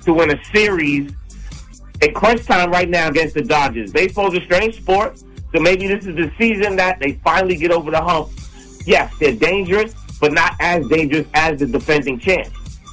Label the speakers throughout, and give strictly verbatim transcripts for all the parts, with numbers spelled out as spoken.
Speaker 1: to win a series in crunch time right now against the Dodgers. Baseball's a strange sport, so maybe this is the season that they finally get over the hump. Yes, they're dangerous, but not as dangerous as the defending champs.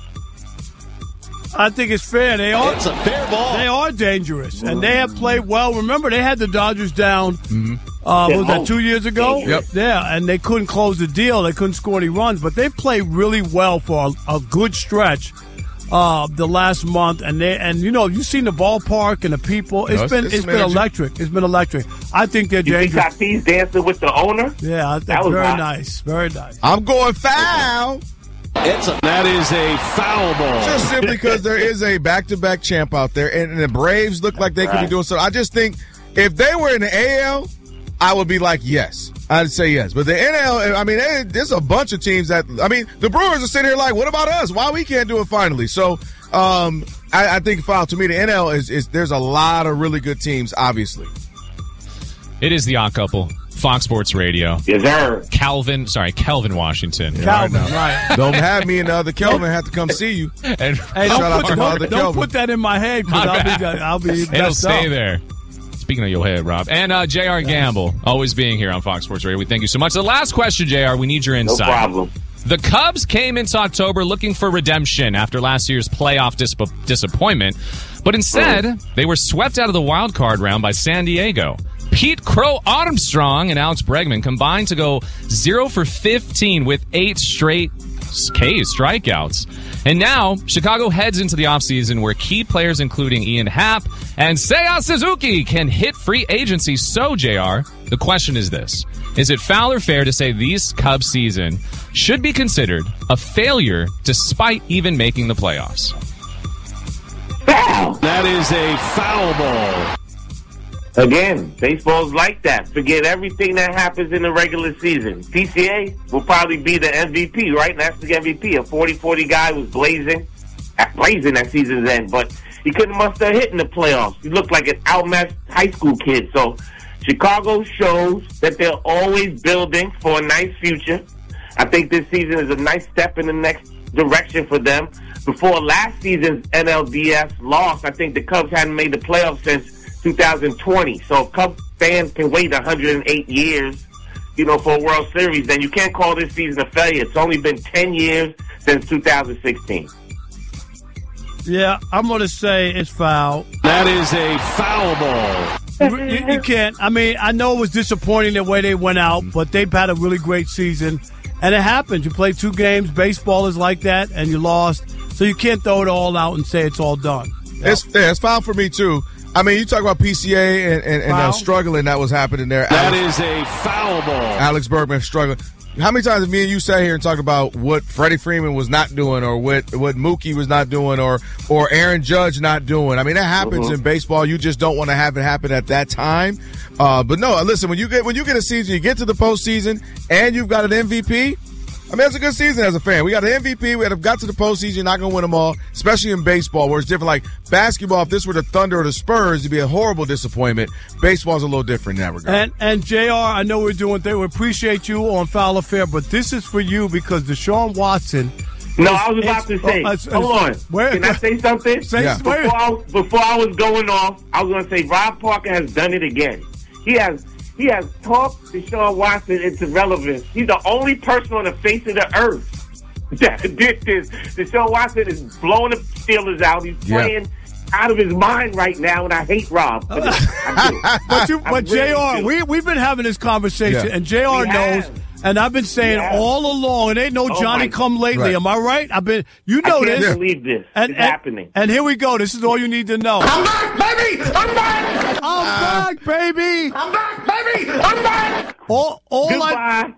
Speaker 2: I think it's fair. They are.
Speaker 3: It's a fair ball.
Speaker 2: They are dangerous, and they have played well. Remember, they had the Dodgers down.
Speaker 3: Mm-hmm.
Speaker 2: Uh, what was that, two years ago?
Speaker 3: Yep.
Speaker 2: Yeah, and they couldn't close the deal. They couldn't score any runs, but they played really well for a, a good stretch uh, the last month. And they and you know, you've seen the ballpark and the people. It's
Speaker 3: no,
Speaker 2: been
Speaker 3: it's,
Speaker 2: it's
Speaker 3: it's
Speaker 2: been electric. It's been electric. I think they're
Speaker 1: You
Speaker 2: dangerous.
Speaker 1: think Tatis dancing with the owner?
Speaker 2: Yeah, I think
Speaker 1: That was
Speaker 2: very
Speaker 1: hot.
Speaker 2: nice, very nice.
Speaker 4: I'm going foul.
Speaker 3: It's a, that is a foul ball.
Speaker 4: Just simply because there is a back-to-back champ out there, and, and the Braves look like they could be doing so. I just think if they were in the A L, I would be like, yes. I'd say yes. But the N L, I mean, they, there's a bunch of teams that, I mean, the Brewers are sitting here like, what about us? Why we can't do it finally? So um, I, I think, foul, to me, the N L is, is, there's a lot of really good teams, obviously.
Speaker 5: It is the Odd Couple. Fox Sports Radio.
Speaker 1: Yes, sir.
Speaker 5: Calvin, sorry, Kelvin Washington.
Speaker 2: Calvin, right.
Speaker 4: Don't have me and the other Kelvin have to come see you.
Speaker 5: And
Speaker 2: Hey,
Speaker 4: Shout
Speaker 2: don't,
Speaker 4: out
Speaker 2: put,
Speaker 4: to my
Speaker 2: don't,
Speaker 4: other
Speaker 2: don't
Speaker 4: Kelvin.
Speaker 2: put that in my head because
Speaker 5: My
Speaker 2: I'll be,
Speaker 5: bad.
Speaker 2: I'll be
Speaker 5: it'll
Speaker 2: messed
Speaker 5: stay
Speaker 2: up.
Speaker 5: there. Speaking of your head, Rob. And uh, J R. Gamble, always being here on Fox Sports Radio. We thank you so much. The last question, J R, we need your
Speaker 1: No
Speaker 5: insight.
Speaker 1: problem.
Speaker 5: The Cubs came into October looking for redemption after last year's playoff dis- disappointment, but instead, they were swept out of the wild card round by San Diego. Pete Crow Armstrong and Alex Bregman combined to go zero for fifteen with eight straight K's, strikeouts. And now, Chicago heads into the offseason where key players including Ian Happ and Seiya Suzuki can hit free agency. So, J R, the question is this. Is it foul or fair to say this Cubs season should be considered a failure despite even making the playoffs?
Speaker 1: Foul!
Speaker 3: that is a foul ball.
Speaker 1: Again, baseball's like that. Forget everything that happens in the regular season. P C A will probably be the M V P, right? National M V P. A forty forty guy was blazing, blazing at season's end, but he couldn't muster a hit in the playoffs. He looked like an outmatched high school kid. So Chicago shows that they're always building for a nice future. I think this season is a nice step in the next direction for them. Before last season's N L D S loss, I think the Cubs hadn't made the playoffs since two thousand twenty. So if Cubs fans can wait one hundred eight years, you know, for a World Series, then you can't call this season a failure. It's only been ten years since two thousand sixteen.
Speaker 2: Yeah, I'm going to say it's foul.
Speaker 3: That is a foul ball.
Speaker 2: You, you, you can't. I mean, I know it was disappointing the way they went out, but they've had a really great season. And it happens. You play two games. Baseball is like that, and you lost. So you can't throw it all out and say it's all done.
Speaker 4: It's, yeah, it's foul for me, too. I mean, you talk about P C A and, and, and uh, struggling that was happening there.
Speaker 3: That
Speaker 4: Alex,
Speaker 3: is a foul ball.
Speaker 4: Alex Bergman struggling. How many times have me and you sat here and talked about what Freddie Freeman was not doing, or what what Mookie was not doing, or or Aaron Judge not doing? I mean, that happens
Speaker 1: Mm-hmm.
Speaker 4: in baseball. You just don't want to have it happen at that time. Uh, but no, listen, when you get when you get a season, you get to the postseason, and you've got an M V P. I mean, it's a good season as a fan. We got an M V P. We have got to the postseason. You're not going to win them all, especially in baseball, where it's different. Like basketball, if this were the Thunder or the Spurs, it'd be a horrible disappointment. Baseball's a little different in that regard.
Speaker 2: And and J R, I know we're doing things. We appreciate you on Foul Affair, but this is for you because Deshaun Watson.
Speaker 1: No,
Speaker 2: is-
Speaker 1: I was about to
Speaker 2: is-
Speaker 1: say,
Speaker 2: oh, it's-
Speaker 1: hold on.
Speaker 2: where-
Speaker 1: Can I say something?
Speaker 2: Say-
Speaker 4: Yeah.
Speaker 2: where-
Speaker 1: Before I, before I was going off, I was going to say Rob Parker has done it again. He has he has talked Deshaun Watson into relevance. He's the only person on the face of the earth that did this. Deshaun Watson is blowing the Steelers out. He's
Speaker 4: Yeah.
Speaker 1: playing out of his mind right now, and I hate Rob. But I do.
Speaker 2: But you,
Speaker 1: I
Speaker 2: but
Speaker 1: really
Speaker 2: J R,
Speaker 1: do.
Speaker 2: we we've been having this conversation,
Speaker 4: Yeah.
Speaker 2: and J R
Speaker 1: We
Speaker 2: knows.
Speaker 1: have.
Speaker 2: And I've been saying
Speaker 1: We have.
Speaker 2: all along, it ain't no
Speaker 1: Oh,
Speaker 2: Johnny
Speaker 1: my-
Speaker 2: come lately.
Speaker 4: Right.
Speaker 2: Am I right? I've been, you
Speaker 1: I
Speaker 2: know
Speaker 1: can't
Speaker 2: this.
Speaker 1: believe this.
Speaker 2: And,
Speaker 1: it's
Speaker 2: and-
Speaker 1: happening.
Speaker 2: And here we go. This is all you need to know.
Speaker 6: I'm back, baby! I'm back!
Speaker 2: I'm back, baby.
Speaker 6: I'm back, baby! I'm back!
Speaker 2: All, all I,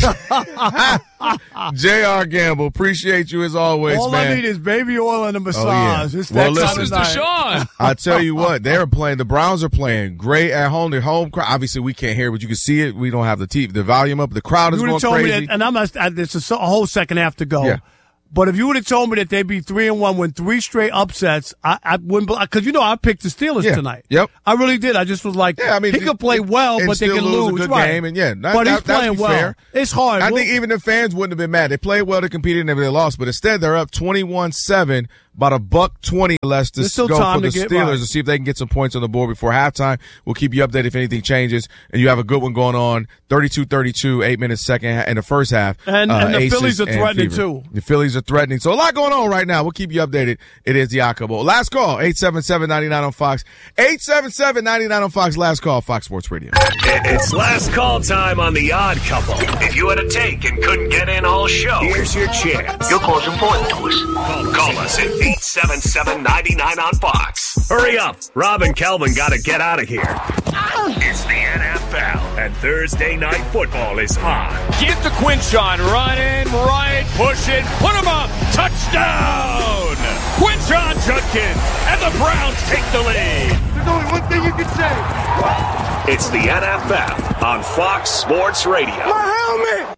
Speaker 1: Goodbye.
Speaker 4: J R. Gamble, appreciate you as always,
Speaker 2: all
Speaker 4: man.
Speaker 2: I need is baby oil and a massage. It's
Speaker 4: Well,
Speaker 2: that
Speaker 4: listen,
Speaker 2: kind of
Speaker 5: This is
Speaker 2: night.
Speaker 5: Deshaun.
Speaker 4: I tell you what, they're playing. The Browns are playing great at home. The home crowd. Obviously, we can't hear, but you can see it. We don't have the T V, the volume up. The crowd is
Speaker 2: You would
Speaker 4: going
Speaker 2: have told
Speaker 4: crazy.
Speaker 2: me that, and I'm not, I, there's a, so- a whole second half to go.
Speaker 4: Yeah.
Speaker 2: But if you would have told me that they'd be three and one with three straight upsets, I, I wouldn't. Because you know I picked the Steelers
Speaker 4: Yeah.
Speaker 2: tonight.
Speaker 4: Yep.
Speaker 2: I really did. I just was like,
Speaker 4: Yeah, I mean,
Speaker 2: he could play well,
Speaker 4: and
Speaker 2: but they
Speaker 4: still
Speaker 2: can
Speaker 4: lose a
Speaker 2: lose.
Speaker 4: good
Speaker 2: right.
Speaker 4: game, and yeah, that-
Speaker 2: but he's
Speaker 4: that- that'd
Speaker 2: playing
Speaker 4: be
Speaker 2: well.
Speaker 4: fair.
Speaker 2: It's hard.
Speaker 4: I
Speaker 2: We'll-
Speaker 4: think even the fans wouldn't have been mad. They played well, they competed, and they lost. But instead, they're up twenty-one seven about a buck twenty less to
Speaker 2: There's still
Speaker 4: go
Speaker 2: time
Speaker 4: for the
Speaker 2: to get
Speaker 4: Steelers
Speaker 2: right.
Speaker 4: to see if they can get some points on the board before halftime. We'll keep you updated if anything changes. And you have a good one going on, thirty-two thirty-two, eight minutes second in the first half.
Speaker 2: And,
Speaker 4: uh,
Speaker 2: and the
Speaker 4: Aces
Speaker 2: Phillies are
Speaker 4: and
Speaker 2: threatening,
Speaker 4: Fever.
Speaker 2: too.
Speaker 4: The Phillies are threatening. So a lot going on right now. We'll keep you updated. It is the Odd Couple. Last call, eight seven seven, nine nine on Fox. eight seven seven, nine nine on Fox. Last call, Fox Sports Radio.
Speaker 7: It's last call time on The Odd Couple. If you had a take and couldn't get in all show, here's your chance.
Speaker 6: Your call's important to us.
Speaker 7: Call, call us at eight seven seven, nine nine on Fox. Hurry up. Rob and Kelvin got to get out of here. It's the N F L, and Thursday Night Football is on.
Speaker 3: Get the Quinchon running, right, pushing, put him up, touchdown! Quinchon Judkins, and the Browns take the lead.
Speaker 6: There's only one thing you can say.
Speaker 7: It's the N F L on Fox Sports Radio.
Speaker 6: My helmet!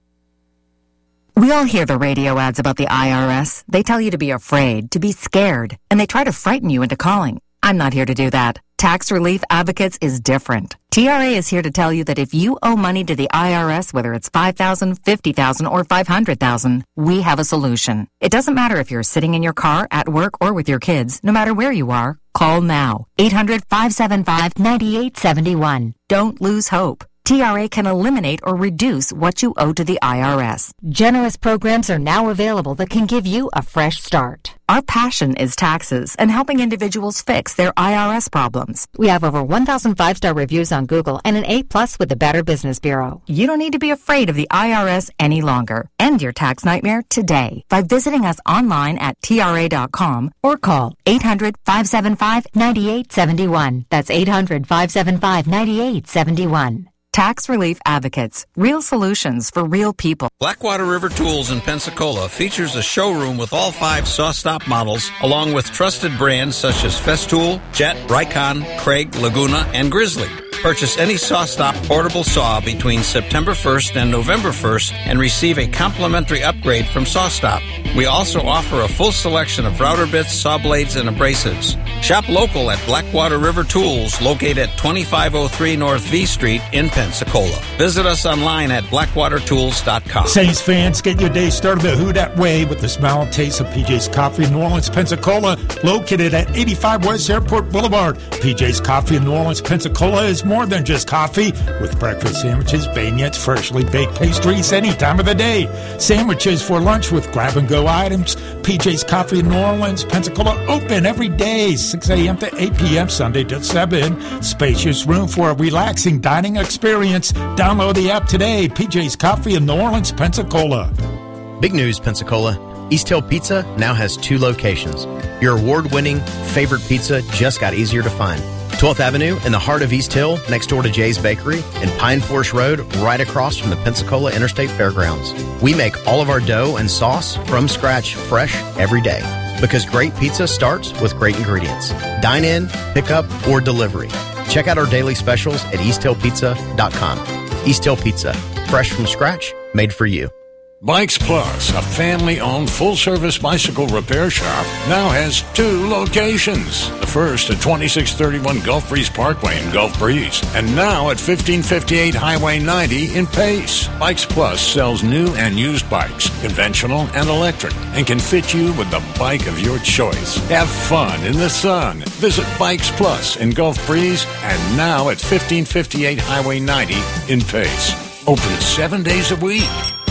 Speaker 8: We all hear the radio ads about the I R S. They tell you to be afraid, to be scared, and they try to frighten you into calling. I'm not here to do that. Tax Relief Advocates is different. T R A is here to tell you that if you owe money to the I R S, whether it's five thousand dollars, fifty thousand dollars, or five hundred thousand dollars, we have a solution. It doesn't matter if you're sitting in your car, at work, or with your kids. No matter where you are, call now. eight hundred, five seven five, nine eight seven one. Don't lose hope. T R A can eliminate or reduce what you owe to the I R S. Generous programs are now available that can give you a fresh start. Our passion is taxes and helping individuals fix their I R S problems. We have over one thousand five-star reviews on Google and an A plus with the Better Business Bureau. You don't need to be afraid of the I R S any longer. End your tax nightmare today by visiting us online at T R A dot com or call eight hundred, five seven five, nine eight seven one. That's eight hundred, five seven five, nine eight seven one. Tax Relief Advocates. Real solutions for real people.
Speaker 9: Blackwater River Tools in Pensacola features a showroom with all five SawStop models, along with trusted brands such as Festool, Jet, Rycon, Craig, Laguna, and Grizzly. Purchase any SawStop portable saw between September first and November first and receive a complimentary upgrade from SawStop. We also offer a full selection of router bits, saw blades, and abrasives. Shop local at Blackwater River Tools, located at twenty-five oh three North V Street in Pensacola. Visit us online at blackwater tools dot com.
Speaker 10: Saints fans, get your day started the Who Dat way with the smell and taste of P J's Coffee in New Orleans, Pensacola, located at eighty-five West Airport Boulevard. P J's Coffee in New Orleans, Pensacola is more than just coffee, with breakfast sandwiches, beignets, freshly baked pastries any time of the day. Sandwiches for lunch with grab-and-go items. P J's Coffee in New Orleans, Pensacola, open every day, six a.m. to eight p.m., Sunday to seven. Spacious room for a relaxing dining experience. Download the app today. P J's Coffee in New Orleans, Pensacola.
Speaker 11: Big news, Pensacola. East Hill Pizza now has two locations. Your award-winning favorite pizza just got easier to find. twelfth Avenue in the heart of East Hill, next door to Jay's Bakery, and Pine Forest Road, right across from the Pensacola Interstate Fairgrounds. We make all of our dough and sauce from scratch, fresh every day. Because great pizza starts with great ingredients. Dine in, pick up, or delivery. Check out our daily specials at east hill pizza dot com. East Hill Pizza, fresh from scratch, made for you.
Speaker 12: Bikes Plus, a family-owned full-service bicycle repair shop, now has two locations. The first at twenty-six thirty-one Gulf Breeze Parkway in Gulf Breeze, and now at fifteen fifty-eight Highway ninety in Pace. Bikes Plus sells new and used bikes, conventional and electric, and can fit you with the bike of your choice. Have fun in the sun. Visit Bikes Plus in Gulf Breeze, and now at fifteen fifty-eight Highway ninety in Pace. Open seven days a week.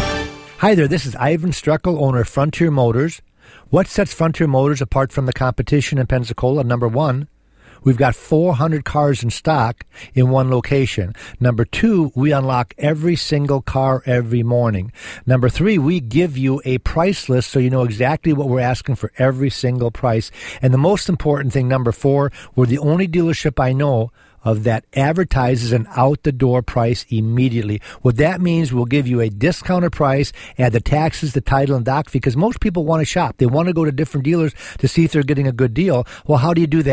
Speaker 13: Hi there, this is Ivan Struckel, owner of Frontier Motors. What sets Frontier Motors apart from the competition in Pensacola? Number one, we've got four hundred cars in stock in one location. Number two, we unlock every single car every morning. Number three, we give you a price list so you know exactly what we're asking for every single price. And the most important thing, number four, we're the only dealership I know of that advertises an out-the-door price immediately. What that means, we'll give you a discounted price, add the taxes, the title, and doc fee, because most people want to shop. They want to go to different dealers to see if they're getting a good deal. Well, how do you do that?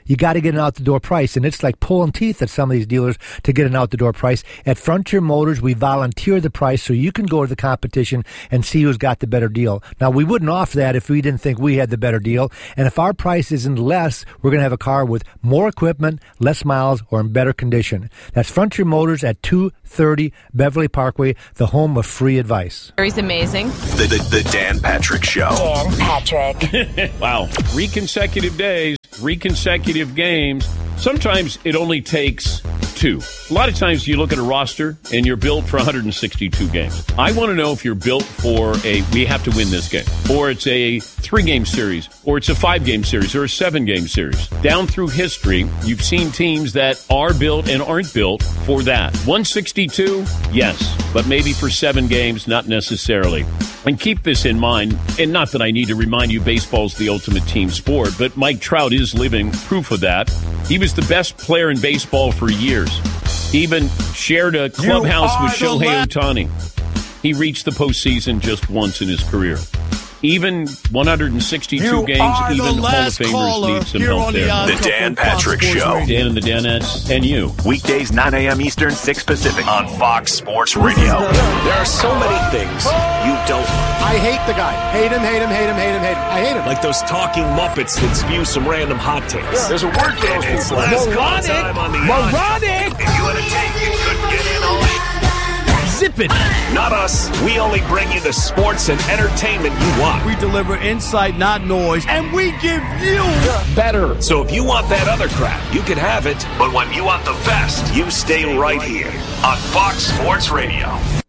Speaker 13: you got to get an out-the-door price, and it's like pulling teeth at some of these dealers to get an out-the-door price. At Frontier Motors, we volunteer the price so you can go to the competition and see who's got the better deal. Now, we wouldn't offer that if we didn't think we had the better deal, and if our price isn't less, we're going to have a car with more equipment, less miles, or in better condition. That's Frontier Motors at two thirty Beverly Parkway, the home of free advice.
Speaker 14: He's amazing.
Speaker 7: The, the, the Dan Patrick Show.
Speaker 14: Dan Patrick.
Speaker 15: Wow. Three consecutive days, three consecutive games. Sometimes it only takes two. A lot of times you look at a roster and you're built for one hundred sixty-two games. I want to know if you're built for a, we have to win this game, or it's a three-game series, or it's a five-game series, or a seven-game series. Down through history, you've seen teams that are built and aren't built for that. one sixty-two, yes, but maybe for seven games, not necessarily. And keep this in mind, and not that I need to remind you baseball's the ultimate team sport, but Mike Trout is living proof of that. He was the best player in baseball for years. He even shared a clubhouse with Shohei Ohtani. He reached the postseason just once in his career. Even one hundred sixty-two
Speaker 2: you
Speaker 15: games, even Hall of Famers need some help
Speaker 7: the,
Speaker 15: there.
Speaker 7: The Dan Patrick Show.
Speaker 15: Dan and the Danettes and you.
Speaker 7: Weekdays, nine a.m. Eastern, six Pacific on Fox Sports Radio. There are so many things you don't
Speaker 16: I hate the guy. Hate him, hate him, hate him, hate him, hate him. I hate him.
Speaker 7: like those talking Muppets that spew some random hot takes. There's a word for those It's last call time on the
Speaker 16: Moronic!
Speaker 7: If you had a take, you couldn't get in on it.
Speaker 2: Zip it.
Speaker 7: Not us. We only bring you the sports and entertainment you want.
Speaker 2: We deliver insight, not noise, and we give you
Speaker 7: better. So if you want that other crap, you can have it. But when you want the best, you stay right here on Fox Sports Radio.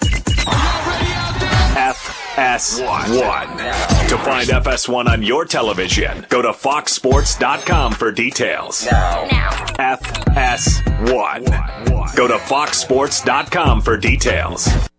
Speaker 7: F S one. To find F S one on your television, go to fox sports dot com for details.
Speaker 14: Now.
Speaker 7: F S one. Go to fox sports dot com for details.